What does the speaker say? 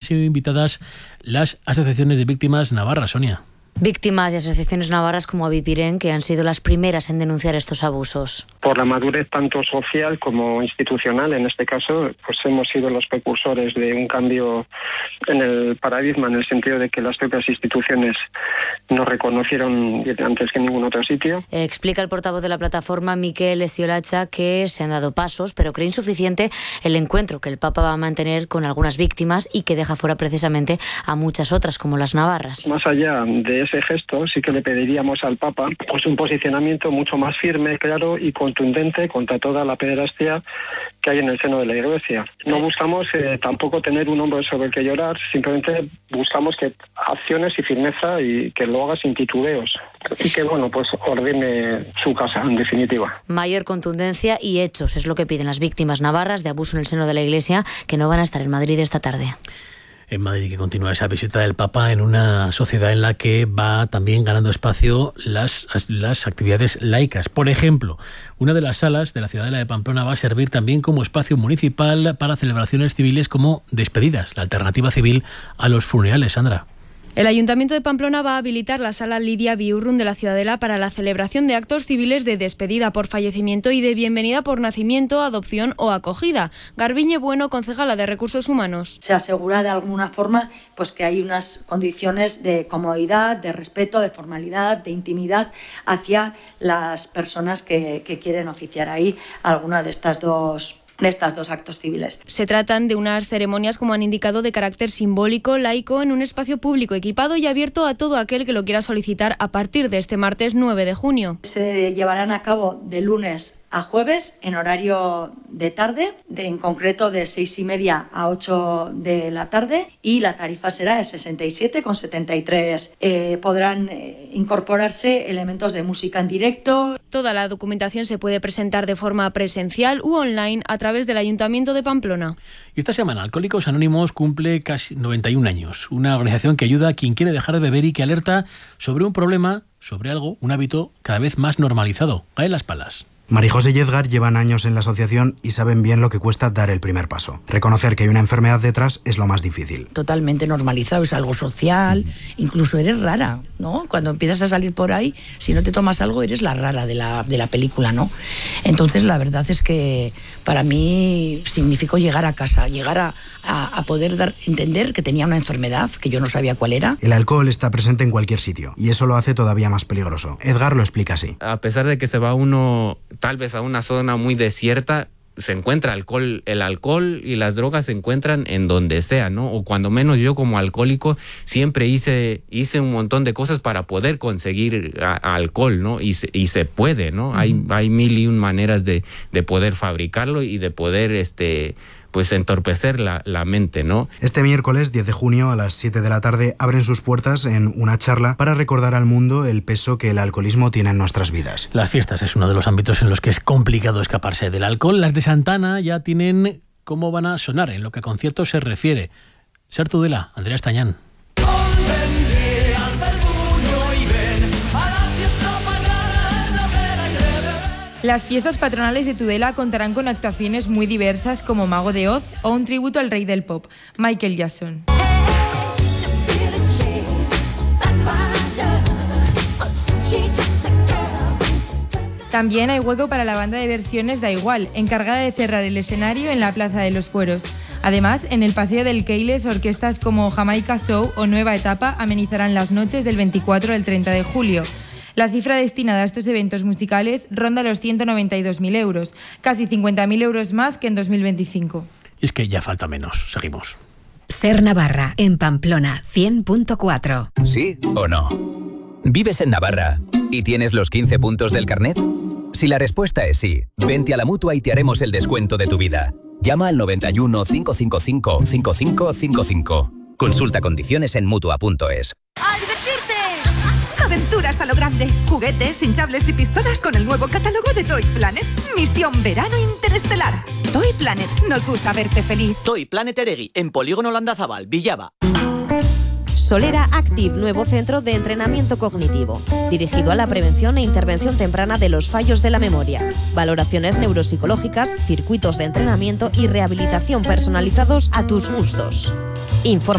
sido invitadas las asociaciones de víctimas navarras, Sonia. Víctimas y asociaciones navarras como Avipiren, que han sido las primeras en denunciar estos abusos. Por la madurez tanto social como institucional, en este caso, pues hemos sido los precursores de un cambio en el paradigma, en el sentido de que las propias instituciones nos reconocieron antes que en ningún otro sitio. Explica el portavoz de la plataforma, Miquel Esiolacha, que se han dado pasos, pero cree insuficiente el encuentro que el Papa va a mantener con algunas víctimas y que deja fuera precisamente a muchas otras, como las navarras. Más allá de ese gesto, sí que le pediríamos al Papa pues un posicionamiento mucho más firme, claro y contundente contra toda la pederastia que hay en el seno de la Iglesia. No buscamos tampoco tener un hombro sobre el que llorar, simplemente buscamos que acciones y firmeza, y que lo haga sin titubeos, y que pues ordene su casa, en definitiva. Mayor contundencia y hechos es lo que piden las víctimas navarras de abuso en el seno de la Iglesia, que no van a estar en Madrid esta tarde. En Madrid, que continúa esa visita del Papa en una sociedad en la que va también ganando espacio las actividades laicas. Por ejemplo, una de las salas de la Ciudadela de Pamplona va a servir también como espacio municipal para celebraciones civiles como despedidas, la alternativa civil a los funerales. Sandra. El Ayuntamiento de Pamplona va a habilitar la sala Lidia Biurrun de la Ciudadela para la celebración de actos civiles de despedida por fallecimiento y de bienvenida por nacimiento, adopción o acogida. Garbiñe Bueno, concejala de Recursos Humanos. Se asegura de alguna forma pues que hay unas condiciones de comodidad, de respeto, de formalidad, de intimidad hacia las personas que quieren oficiar ahí alguna de estos dos actos civiles. Se tratan de unas ceremonias, como han indicado, de carácter simbólico, laico, en un espacio público equipado y abierto a todo aquel que lo quiera solicitar a partir de este martes 9 de junio. Se llevarán a cabo de lunes a jueves en horario de tarde, en concreto de 6:30 a 8 de la tarde, y la tarifa será de 67,73. Podrán incorporarse elementos de música en directo. Toda la documentación se puede presentar de forma presencial u online a través del Ayuntamiento de Pamplona. Y esta semana Alcohólicos Anónimos cumple casi 91 años. Una organización que ayuda a quien quiere dejar de beber y que alerta sobre un problema, sobre algo, un hábito cada vez más normalizado. Gael Las Palas. Marijose y Edgar llevan años en la asociación y saben bien lo que cuesta dar el primer paso. Reconocer que hay una enfermedad detrás es lo más difícil. Totalmente normalizado, es algo social, incluso eres rara, ¿no? Cuando empiezas a salir por ahí, si no te tomas algo, eres la rara de la película, ¿no? Entonces, la verdad es que para mí significó llegar a casa, llegar a poder entender que tenía una enfermedad, que yo no sabía cuál era. El alcohol está presente en cualquier sitio y eso lo hace todavía más peligroso. Edgar lo explica así. A pesar de que se va uno tal vez a una zona muy desierta, se encuentra el alcohol y las drogas se encuentran en donde sea, ¿no? O cuando menos yo como alcohólico siempre hice un montón de cosas para poder conseguir alcohol, ¿no? Y se puede, ¿no? Hay mil y un maneras de poder fabricarlo y de poder pues entorpecer la mente, ¿no? Este miércoles 10 de junio a las 7 de la tarde abren sus puertas en una charla para recordar al mundo el peso que el alcoholismo tiene en nuestras vidas. Las fiestas es uno de los ámbitos en los que es complicado escaparse del alcohol. Las de Santana ya tienen cómo van a sonar en lo que a conciertos se refiere. Ser Tudela, Andrea Estañán. Las fiestas patronales de Tudela contarán con actuaciones muy diversas como Mago de Oz o un tributo al rey del pop, Michael Jackson. También hay hueco para la banda de versiones Da Igual, encargada de cerrar el escenario en la Plaza de los Fueros. Además, en el Paseo del Keiles, orquestas como Jamaica Show o Nueva Etapa amenizarán las noches del 24 al 30 de julio. La cifra destinada a estos eventos musicales ronda los 192.000 euros, casi 50.000 euros más que en 2025. Y es que ya falta menos. Seguimos. Ser Navarra, en Pamplona, 100.4. ¿Sí o no? ¿Vives en Navarra y tienes los 15 puntos del carnet? Si la respuesta es sí, vente a la Mutua y te haremos el descuento de tu vida. Llama al 91 555 5555. Consulta condiciones en Mutua.es. ¡A divertirse! Aventuras a lo grande, juguetes, hinchables y pistolas con el nuevo catálogo de Toy Planet. Misión Verano Interestelar. Toy Planet, nos gusta verte feliz. Toy Planet Eregui, en Polígono Landazabal, Villaba. Solera Active, nuevo centro de entrenamiento cognitivo, dirigido a la prevención e intervención temprana de los fallos de la memoria, valoraciones neuropsicológicas, circuitos de entrenamiento y rehabilitación personalizados a tus gustos.